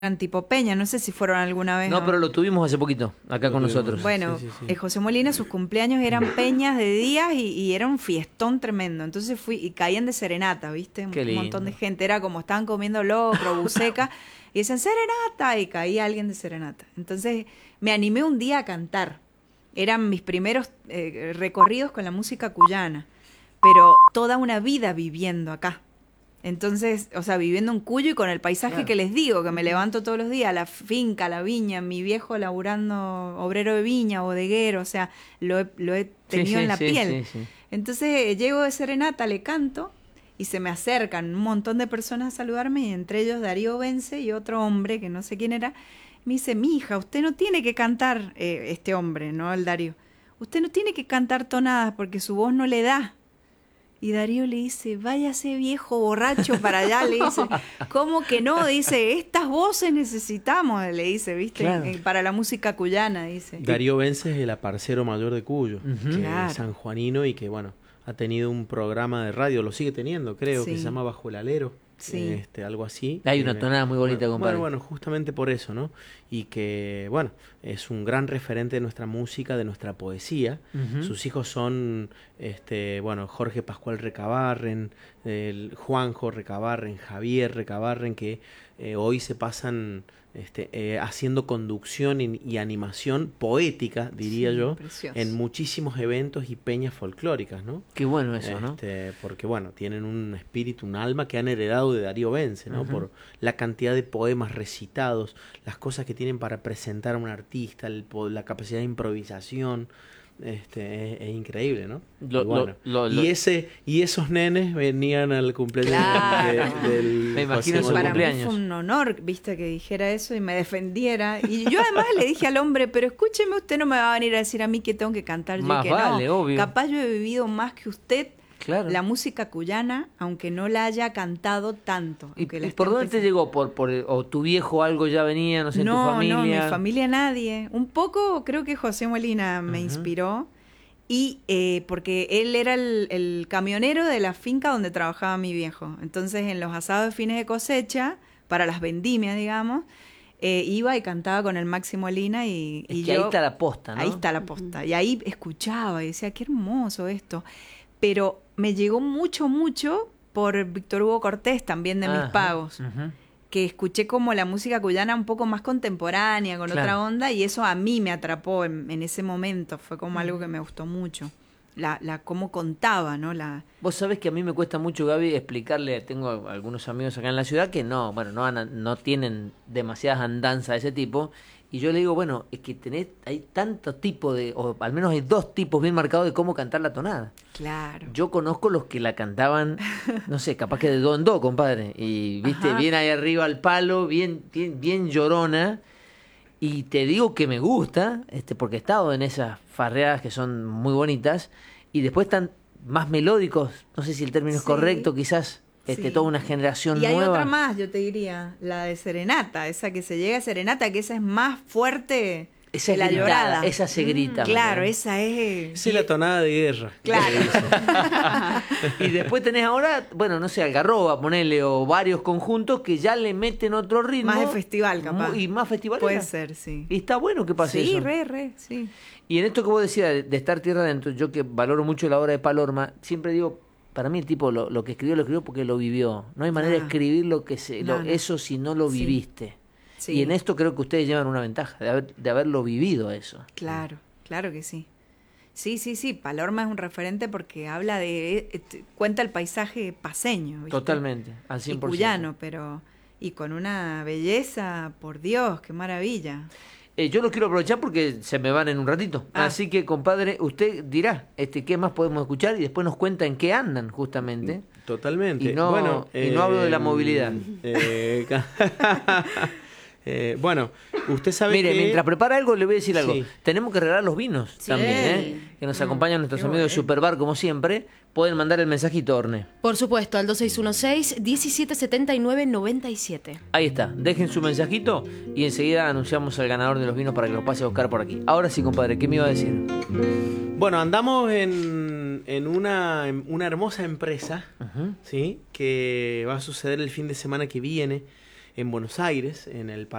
tipo peña, no sé si fueron alguna vez. No, pero lo tuvimos hace poquito, acá con nosotros. Bueno, Sí, sí, sí. José Molina, sus cumpleaños eran peñas de días y era un fiestón tremendo. Entonces fui y caían de serenata, ¿viste? Qué Un montón de lindo. gente, era como estaban comiendo locro, buceca, y decían serenata, y caía alguien de serenata. Entonces me animé un día a cantar. Eran mis primeros recorridos con la música cuyana, pero toda una vida viviendo acá. Entonces, o sea, viviendo en Cuyo y con el paisaje Claro. que les digo, que me levanto todos los días, la finca, la viña, mi viejo laburando obrero de viña, bodeguero, o sea, lo he tenido en la piel. Sí. Entonces, llego de serenata, le canto y se me acercan un montón de personas a saludarme, y entre ellos Darío Vence y otro hombre que no sé quién era. Me dice, mija, usted no tiene que cantar, este hombre, ¿no? El Darío. Usted no tiene que cantar tonadas porque su voz no le da. Y Darío le dice, váyase viejo borracho para allá, le dice. ¿Cómo que no? Dice, estas voces necesitamos, le dice, ¿viste? Claro. Para la música cuyana, dice. Darío Vence es el aparcero mayor de Cuyo, Ujú. que Claro. es sanjuanino y que, bueno, ha tenido un programa de radio, lo sigue teniendo, creo, que Sí. se llama Bajo el Alero, Sí. algo así. Hay una tonada muy bonita, compadre. Bueno, justamente por eso, ¿no? Y que, bueno, es un gran referente de nuestra música, de nuestra poesía. Ujú. Sus hijos son, bueno, Jorge Pascual Recabarren, el Juanjo Recabarren, Javier Recabarren, que hoy se pasan haciendo conducción y animación poética, diría Sí, yo, precioso. en muchísimos eventos y peñas folclóricas, ¿no? Qué bueno eso, ¿no? Porque, bueno, tienen un espíritu, un alma que han heredado de Darío Vence, ¿no? Ujú. Por la cantidad de poemas recitados, las cosas que tienen para presentar a un artista, la capacidad de improvisación. Es increíble, ¿no? Lo- Y bueno, lo- lo- y esos nenes venían al cumpleaños Claro. del Me imagino José su Para Molina. mí cumpleaños. fue un honor, viste, que dijera eso y me defendiera. Y yo además le dije al hombre, pero escúcheme, usted no me va a venir a decir a mí que tengo que cantar yo Más y que vale, no. obvio. Capaz yo he vivido más que usted Claro. la música cuyana, aunque no la haya cantado tanto. ¿Y aunque la por esté dónde te empezando. llegó? ¿O tu viejo algo ya venía, no sé, en tu familia? No, mi familia nadie. Un poco creo que José Molina me Ujú. inspiró. Y porque él era el camionero de la finca donde trabajaba mi viejo. Entonces en los asados de fines de cosecha, para las vendimias, digamos, iba y cantaba con el Maxi Molina y Es que yo... ahí está la posta, ¿no? Ahí está la posta. Y ahí escuchaba y decía, qué hermoso esto. Pero me llegó mucho por Víctor Hugo Cortés, también de mis Ajá. pagos, Ujú. que escuché como la música cuyana un poco más contemporánea, con Claro. otra onda, y eso a mí me atrapó en ese momento. Fue como algo que me gustó mucho. Cómo contaba, ¿no? Vos sabés que a mí me cuesta mucho, Gaby, explicarle, tengo algunos amigos acá en la ciudad que no tienen demasiadas andanzas de ese tipo, y yo le digo, bueno, es que hay tantos tipos o al menos hay dos tipos bien marcados de cómo cantar la tonada. Claro. Yo conozco los que la cantaban, no sé, capaz que de do en do, compadre, y viste, Ajá. bien ahí arriba al palo, bien llorona, y te digo que me gusta, porque he estado en esas farreadas que son muy bonitas, y después están más melódicos, no sé si el término es Sí. correcto, quizás, Sí. toda una generación Y hay nueva. otra más, yo te diría, la de Serenata, esa que se llega a Serenata, que esa es más fuerte Esa que es la gritada, llorada. esa se grita. Claro, ¿no? esa es... Esa es la tonada de guerra. Claro. Y después tenés ahora, bueno, no sé, Algarroba, ponele, o varios conjuntos que ya le meten otro ritmo. Más de festival, capaz. Y más festival. Puede ser, sí. Y está bueno que pase Sí, eso. sí. Y en esto que vos decías de estar tierra adentro, yo que valoro mucho la obra de Palorma, siempre digo, para mí el tipo lo que escribió, lo escribió porque lo vivió. No hay manera de Ah. escribir No. eso si no lo Sí. viviste. Sí. Y en esto creo que ustedes llevan una ventaja, de haberlo vivido eso. Claro, claro que sí. Sí. Palorma es un referente porque habla cuenta el paisaje paseño, ¿viste? Totalmente, al 100%. Y cuyano, pero... Y con una belleza, por Dios, qué maravilla. Yo lo quiero aprovechar porque se me van en un ratito. Ah. Así que, compadre, usted dirá qué más podemos escuchar y después nos cuenta en qué andan, justamente. Totalmente. Y no- bueno, y no hablo de la movilidad. Bueno, usted sabe Mire, que... mientras prepara algo, le voy a decir algo. Sí. Tenemos que regalar los vinos Sí. también, ¿eh? Que nos acompañan nuestros qué amigos de bueno. Superbar, como siempre. Pueden mandar el mensajito, Orne. Por supuesto, al 2616-1779-97. Ahí está. Dejen su mensajito y enseguida anunciamos al ganador de los vinos para que los pase a buscar por aquí. Ahora sí, compadre, ¿qué me iba a decir? Bueno, andamos en una hermosa empresa, Ujú. ¿sí? Que va a suceder el fin de semana que viene en Buenos Aires, en el